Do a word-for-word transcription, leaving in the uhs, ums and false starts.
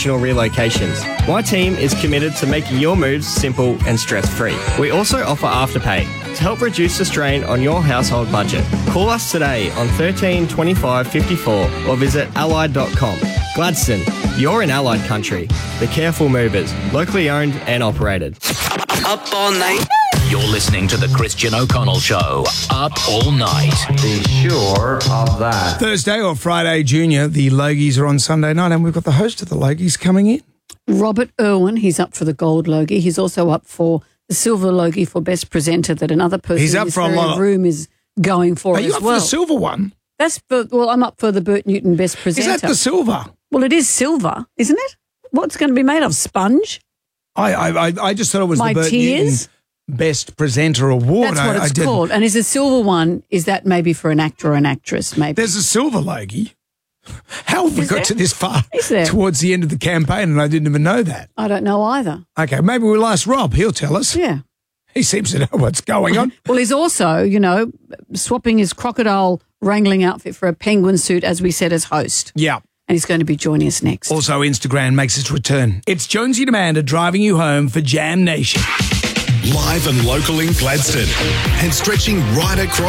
international relocations. My team is committed to making your moves simple and stress-free. We also offer Afterpay to help reduce the strain on your household budget. Call us today on thirteen twenty-five fifty-four or visit allied dot com. Gladstone, you're in Allied country. The Careful Movers, locally owned and operated. Up all night. You're listening to the Christian O'Connell Show. Up all night. Be sure of that. Thursday or Friday Junior, the Logies are on Sunday night, and we've got the host of the Logies coming in. Robert Irwin, he's up for the Gold Logie. He's also up for the Silver Logie for Best Presenter that another person He's up in this for a very lot. room is going for Are as you up well. for the silver one? That's for, well, I'm up for the Bert Newton Best Presenter. Is that the silver? Well, it is silver, isn't it? What's going to be made of? Sponge? I I, I- I just thought it was My the Bert tears? Newton Best Presenter Award. That's I, what I it's didn't- called. And is the silver one, is that maybe for an actor or an actress, maybe? There's a silver Logie. How have we Is got there? to this far Is there? towards the end of the campaign and I didn't even know that? I don't know either. Okay, maybe we'll ask Rob. He'll tell us. Yeah. He seems to know what's going on. Well, he's also, you know, swapping his crocodile wrangling outfit for a penguin suit, as we said, as host. Yeah. And he's going to be joining us next. Also, Instagram makes its return. It's Jonesy and Amanda driving you home for Jam Nation. Live and local in Gladstone and stretching right across